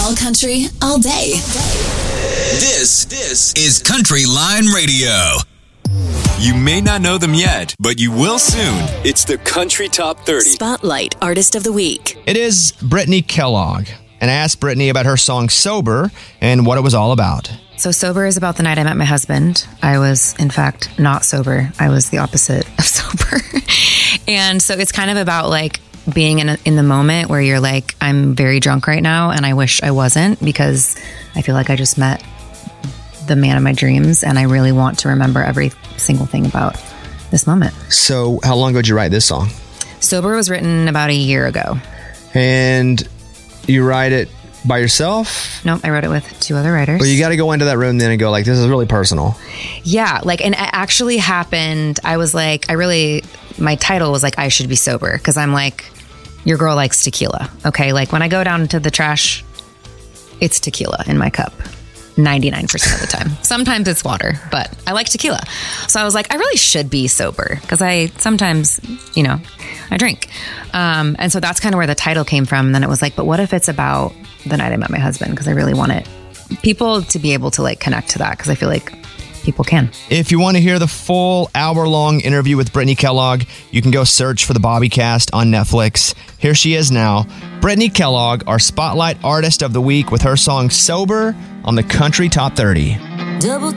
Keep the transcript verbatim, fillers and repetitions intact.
All country, all day. This, this is Country Line Radio. You may not know them yet, but you will soon. It's the Country Top thirty. Spotlight Artist of the Week. It is Brittany Kellogg. And I asked Brittany about her song Sober and what it was all about. So Sober is about the night I met my husband. I was, in fact, not sober. I was the opposite of sober. And so it's kind of about like being in a, in the moment where you're like, I'm very drunk right now and I wish I wasn't, because I feel like I just met the man of my dreams and I really want to remember every single thing about this moment. So how long ago did you write this song? Sober was written about a year ago. And you write it by yourself? Nope, I wrote it with two other writers. But you got to go into that room then and go like, this is really personal. Yeah, like, and it actually happened. I was like, I really, my title was like, I should be sober, because I'm like, your girl likes tequila. Okay, like when I go down to the trash, it's tequila in my cup. ninety-nine percent of the time. Sometimes it's water, but I like tequila. So I was like, I really should be sober, because I sometimes, you know, I drink. Um, and so that's kind of where the title came from. And then it was like, but what if it's about the night I met my husband? Because I really want it, people to be able to like connect to that, because I feel like people can. If you want to hear the full hour-long interview with Brittany Kellogg, you can go search for the Bobbycast on Netflix. Here she is now, Brittany Kellogg, our Spotlight Artist of the Week, with her song Sober on the Country Top thirty. Double